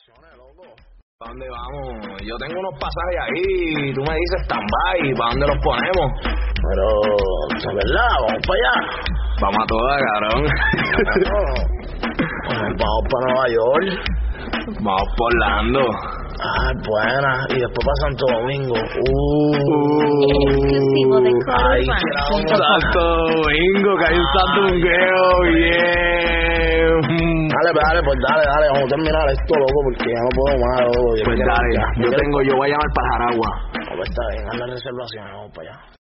¿Para dónde vamos? Yo tengo unos pasajes ahí, tú me dices stand-by, ¿para dónde los ponemos? Pero, ¿es verdad? ¿Vamos para allá? Vamos a todas, cabrón. Vamos para Nueva York. Vamos por Orlando. Ah, buena. Y después para Santo Domingo. Exclusivo de Ay, Santo Domingo, que hay un santungueo, bien. Dale, vamos a terminar esto, loco, porque ya no puedo más, loco. Pues dale, yo voy a llamar para Jaragua. Pues está bien, haz la reservación, vamos para allá.